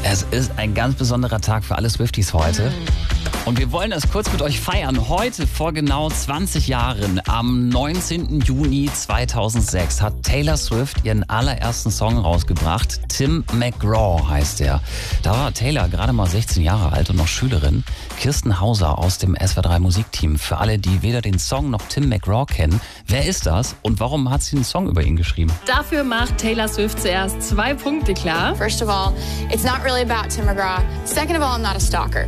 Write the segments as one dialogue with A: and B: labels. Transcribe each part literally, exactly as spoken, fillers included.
A: Es ist ein ganz besonderer Tag für alle Swifties heute. Und wir wollen das kurz mit euch feiern. Heute vor genau zwanzig Jahren, am neunzehnten Juni zweitausendsechs, hat Taylor Swift ihren allerersten Song rausgebracht. Tim McGraw heißt er. Da war Taylor gerade mal sechzehn Jahre alt und noch Schülerin. Kirsten Hauser aus dem S W R drei Musikteam. Für alle, die weder den Song noch Tim McGraw kennen, wer ist das und warum hat sie einen Song über ihn geschrieben?
B: Dafür macht Taylor Swift zuerst zwei Punkte klar.
C: First of all, it's not really about Tim McGraw. Second of all, I'm not a stalker.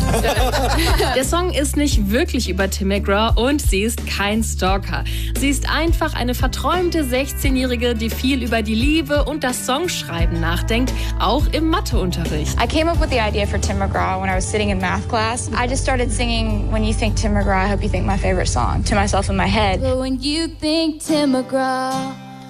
B: Der Song ist nicht wirklich über Tim McGraw und sie ist kein Stalker. Sie ist einfach eine verträumte sechzehnjährige, die viel über die Liebe und das Songschreiben nachdenkt, auch im Matheunterricht.
C: I came up with the idea for Tim McGraw when I was sitting in math class. I just started singing, "When you think Tim McGraw, I hope you think my favorite song," to myself in my head.
D: But when you think Tim McGraw,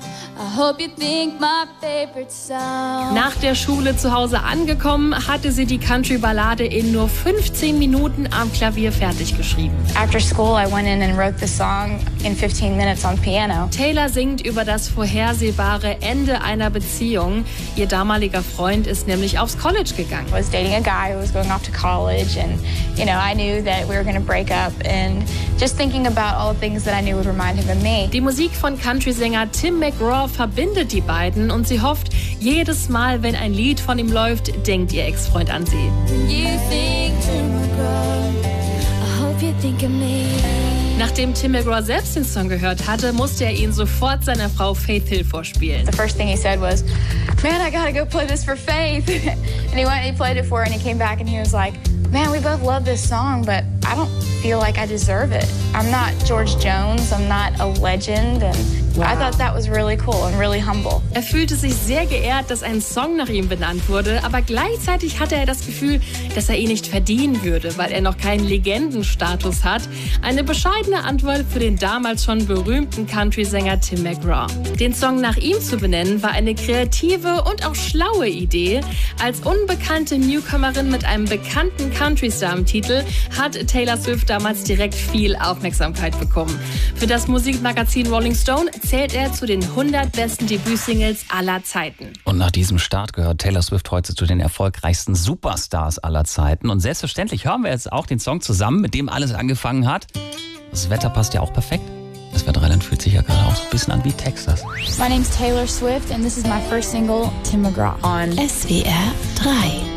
D: I hope you think my favorite song.
B: Nach der Schule zu Hause angekommen, hatte sie die Country-Ballade in nur fünfzehn Minuten am Klavier fertig geschrieben.
C: After school, I went in and wrote the song in fifteen minutes on piano.
B: Taylor singt über das vorhersehbare Ende einer Beziehung. Ihr damaliger Freund ist nämlich aufs College gegangen.
C: I was dating a guy who was going off to college, and you know, I knew that we were going to break up, and just thinking about all the things that I knew would remind him of me.
B: Die Musik von Country-Sänger Tim McGraw verbindet die beiden und sie hofft, jedes Mal, wenn ein Lied von ihm läuft, denkt ihr Ex-Freund an sie.
D: You think Tim McGraw, I hope you think of me.
B: Nachdem Tim McGraw selbst den Song gehört hatte, musste er ihn sofort seiner Frau Faith Hill vorspielen.
C: The first thing he said was, "Man, I gotta go play this for Faith." And he went and he played it for her, and he came back and he was like, "Man, we both love this song, but I don't feel like I deserve it. I'm not George Jones, I'm not a legend." And wow. I thought that was really cool and really humble.
B: Er fühlte sich sehr geehrt, dass ein Song nach ihm benannt wurde, aber gleichzeitig hatte er das Gefühl, dass er ihn nicht verdienen würde, weil er noch keinen Legendenstatus hat. Eine bescheidene Antwort für den damals schon berühmten Country-Sänger Tim McGraw. Den Song nach ihm zu benennen, war eine kreative und auch schlaue Idee. Als unbekannte Newcomerin mit einem bekannten Country-Star im Titel hat Taylor Swift damals direkt viel Aufmerksamkeit bekommen. Für das Musikmagazin Rolling Stone zählt er zu den hundert besten Debütsingles aller Zeiten.
A: Und nach diesem Start gehört Taylor Swift heute zu den erfolgreichsten Superstars aller Zeiten. Und selbstverständlich hören wir jetzt auch den Song zusammen, mit dem alles angefangen hat. Das Wetter passt ja auch perfekt. Das S W R drei Land fühlt sich ja gerade auch so ein bisschen an wie Texas.
D: My name's Taylor Swift and this is my first single, Tim McGraw.
E: On S W R drei.